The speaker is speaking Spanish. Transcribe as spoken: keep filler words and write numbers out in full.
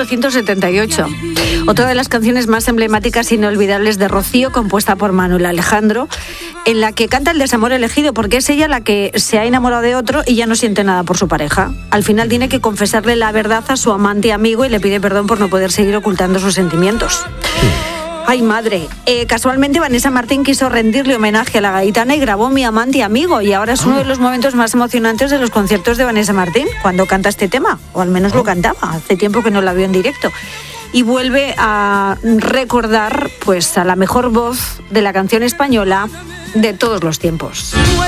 novecientos setenta y ocho. Otra de las canciones más emblemáticas e inolvidables de Rocío, compuesta por Manuel Alejandro, en la que canta el desamor elegido, porque es ella la que se ha enamorado de otro y ya no siente nada por su pareja. Al final tiene que confesarle la verdad a su amante y amigo y le pide perdón por no poder seguir ocultando sus sentimientos. Ay, madre. Eh, casualmente Vanessa Martín quiso rendirle homenaje a la gaitana y grabó Mi amante y amigo, y ahora es uno de los momentos más emocionantes de los conciertos de Vanessa Martín, cuando canta este tema, o al menos lo cantaba. Hace tiempo que no la veo en directo. Y vuelve a recordar, pues, a la mejor voz de la canción española de todos los tiempos.